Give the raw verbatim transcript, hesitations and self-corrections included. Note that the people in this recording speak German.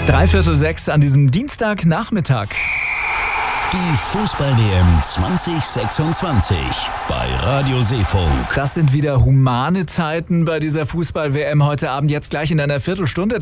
Dreiviertel sechs an diesem Dienstagnachmittag. Die Fußball-W M zwanzig sechsundzwanzig bei Radio Seefunk. Das sind wieder humane Zeiten bei dieser Fußball-W M heute Abend, jetzt gleich in einer Viertelstunde.